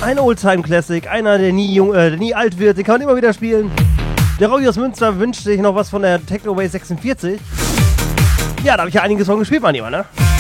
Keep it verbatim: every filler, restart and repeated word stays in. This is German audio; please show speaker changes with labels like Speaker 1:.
Speaker 1: Ein Oldtime-Classic, einer, der nie, jung, äh, der nie alt wird, den kann man immer wieder spielen. Der Robby aus Münster wünscht sich noch was von der Technoway sechsundvierzig. Ja, da habe ich ja einige Songs gespielt, mein Lieber, ne?